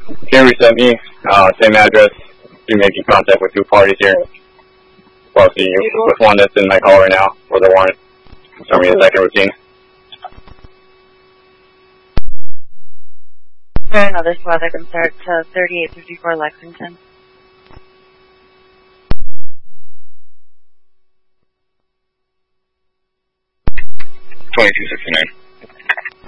Can you resend me same address? You making contact with two parties here. Well, see you with one that's in my call right now for the warrant. Show me the second routine. Another SWAT that can start to 3854 Lexington. 2269.